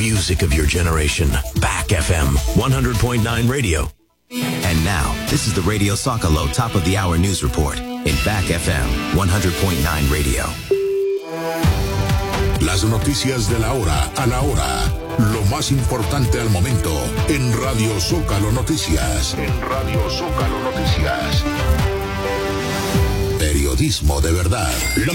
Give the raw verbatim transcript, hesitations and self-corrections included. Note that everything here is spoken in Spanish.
music of your generation. Back F M, one hundred point nine Radio. And now, this is the Radio Socalo Top of the Hour News Report in Back F M, one hundred point nine Radio. Las noticias de la hora a la hora. Lo más importante al momento en Radio Zócalo Noticias. En Radio Zócalo Noticias. Periodismo de verdad.